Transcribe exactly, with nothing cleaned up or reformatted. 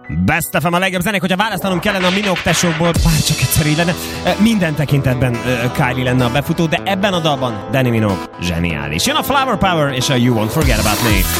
Best ef em a legjobb zenék, hogyha választanom kellene a Minogue tesókból, bár csak egyszer így lenne, minden tekintetben Kylie lenne a befutó, de ebben a dalban Dannii Minogue zseniális. Jön a Flower Power és a You Won't Forget About Me.